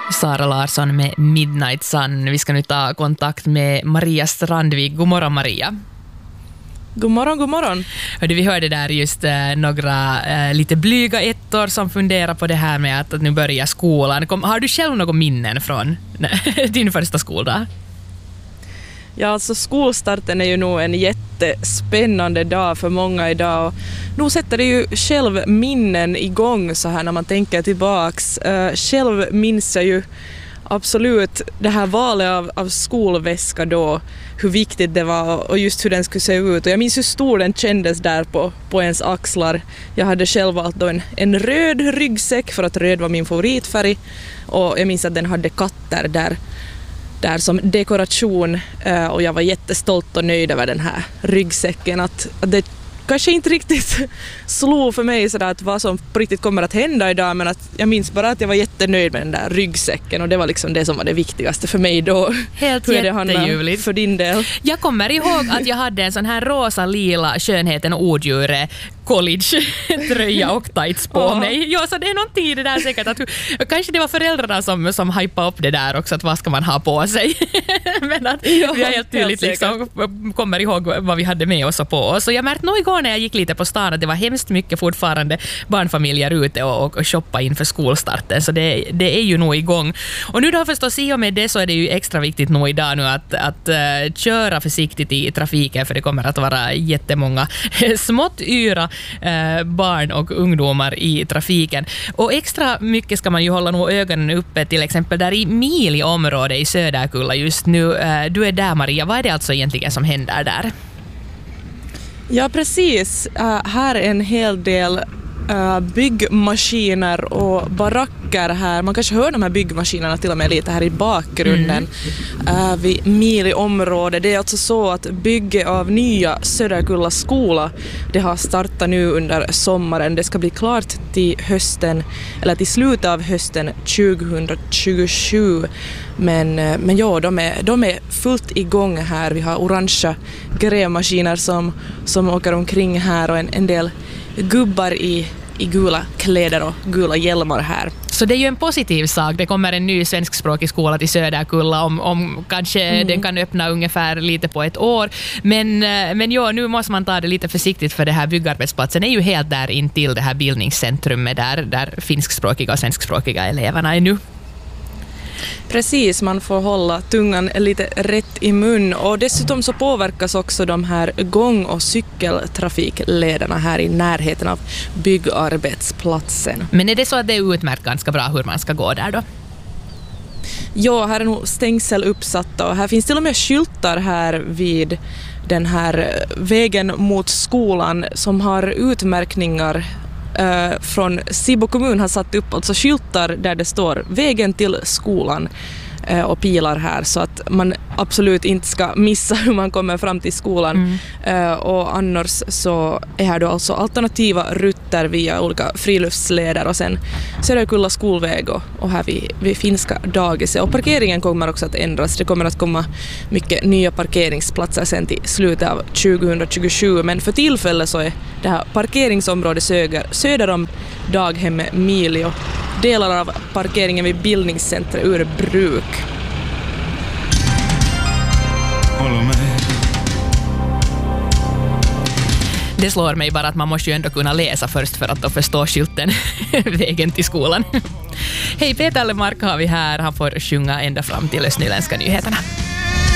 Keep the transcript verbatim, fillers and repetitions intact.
Sara Larsson med Midnight Sun. Vi ska nu ta kontakt med Maria Strandvik. God morgon, Maria. God morgon, god morgon. Hörde, vi hörde där just eh, några eh, lite blyga ettor som funderar på det här med att, att nu börjar skolan. Kom, har du själv några minnen från din första skoldag? Ja, alltså skolstarten är ju nog en jättespännande dag för många idag. Och nu sätter det ju själv minnen igång så här när man tänker tillbaks. Uh, själv minns jag ju absolut det här valet av, av skolväska då, hur viktigt det var och just hur den skulle se ut. Och jag minns hur stor den kändes där på, på ens axlar. Jag hade själv valt då en, en röd ryggsäck för att röd var min favoritfärg. Och jag minns att den hade katter där. där som dekoration och jag var jättestolt och nöjd över den här ryggsäcken. Att, att det kanske inte riktigt slog för mig sådär att vad som på riktigt kommer att hända idag, men att jag minns bara att jag var jättenöjd med den där ryggsäcken och det var liksom det som var det viktigaste för mig då. Helt hur är det, Hanna, jätteljuvligt. för din del? Jag kommer ihåg att jag hade en sån här rosa-lila skönheten och odjuret college-tröja och tights på oh. mig. Ja, så det är någonting i det där säkert. Att, kanske det var föräldrarna som, som hypade upp det där också, att vad ska man ha på sig. Men att ja, vi har helt tydligt helt liksom, kommer ihåg vad vi hade med oss och på oss. Så jag märkte nog igår när jag gick lite på stan att det var hemskt mycket fortfarande barnfamiljer ute och, och, och shoppa inför skolstarten. Så det, det är ju nog igång. Och nu då förstås i och med det så är det ju extra viktigt nog idag nu att, att uh, köra försiktigt i trafiken, för det kommer att vara jättemånga smått yra uh, barn och ungdomar i trafiken. Och extra mycket ska man ju hålla nog ögonen uppe till exempel där i Mili område i Söderkulla just nu. Uh, du är där, Maria. Vad är det alltså egentligen som händer där? Ja, precis. Uh, här är en hel del uh, byggmaskiner och baracker här. Man kanske hör de här byggmaskinerna till och med lite här i bakgrunden mm. uh, vid Mili-området. Det är alltså så att bygget av nya Söderkulla skola, det har startat nu under sommaren. Det ska bli klart till hösten, eller till slutet av hösten tjugohundratjugosju. Men, men ja, de är, de är fullt igång här. Vi har orangea grävmaskiner som, som åker omkring här och en, en del gubbar i, i gula kläder och gula hjälmar här. Så det är ju en positiv sak. Det kommer en ny svenskspråkig skola till Söderkulla om, om kanske mm. den kan öppna ungefär lite på ett år. Men, men ja, nu måste man ta det lite försiktigt, för det här byggarbetsplatsen är ju helt där intill det här bildningscentrumet där, där finskspråkiga och svenskspråkiga eleverna är nu. Precis, man får hålla tungan lite rätt i mun, och dessutom så påverkas också de här gång- och cykeltrafiklederna här i närheten av byggarbetsplatsen. Men är det så att det är utmärkt ganska bra hur man ska gå där då? Ja, här är nog stängsel uppsatta och här finns till och med skyltar här vid den här vägen mot skolan som har utmärkningar. Uh, från Sibbo kommun har satt upp alltså skyltar där det står vägen till skolan uh, och pilar här, så att man absolut inte ska missa hur man kommer fram till skolan. Mm. Uh, och annars så är här då alltså alternativa rutter via olika friluftsleder och sen Söderkulla skolväg och, och här vid, vid finska dagiset. Och parkeringen kommer också att ändras. Det kommer att komma mycket nya parkeringsplatser sen till slutet av tjugohundratjugosju, men för tillfället så är det här parkeringsområdet söder, söder om daghemmet Mili och delar av parkeringen vid bildningscentret ur bruk. Det slår mig bara att man måste ju ändå kunna läsa först för att då förstå skylten vägen till skolan. Hej, Peter Lemark har vi här. Han får sjunga ända fram till Östnyländska nyheterna.